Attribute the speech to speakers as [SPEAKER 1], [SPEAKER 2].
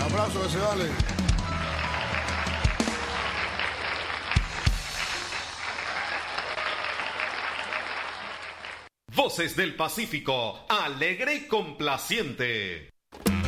[SPEAKER 1] aplauso que se vale.
[SPEAKER 2] Voces del Pacífico, alegre y complaciente.